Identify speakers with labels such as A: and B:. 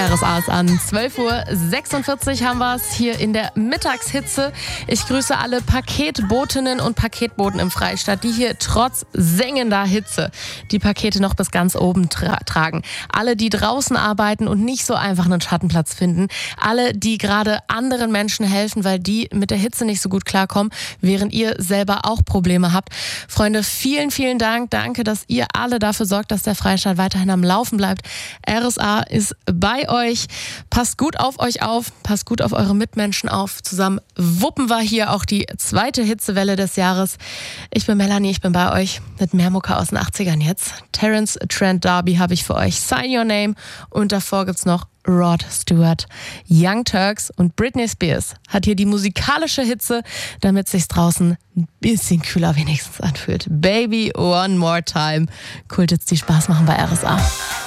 A: RSA ist an. 12:46 Uhr haben wir es hier in der Mittagshitze. Ich grüße alle Paketbotinnen und Paketboten im Freistaat, die hier trotz sengender Hitze die Pakete noch bis ganz oben tragen. Alle, die draußen arbeiten und nicht so einfach einen Schattenplatz finden. Alle, die gerade anderen Menschen helfen, weil die mit der Hitze nicht so gut klarkommen, während ihr selber auch Probleme habt. Freunde, vielen, vielen Dank. Danke, dass ihr alle dafür sorgt, dass der Freistaat weiterhin am Laufen bleibt. RSA ist bei euch. Passt gut auf euch auf. Passt gut auf eure Mitmenschen auf. Zusammen wuppen wir hier auch die zweite Hitzewelle des Jahres. Ich bin Melanie, ich bin bei euch mit mehr Mucke aus den 80ern jetzt. Terence Trent D'Arby habe ich für euch. Sign Your Name. Und davor gibt's noch Rod Stewart, Young Turks und Britney Spears hat hier die musikalische Hitze, damit es sich draußen ein bisschen kühler wenigstens anfühlt. Baby One More Time. Cool, jetzt die Spaß machen bei RSA.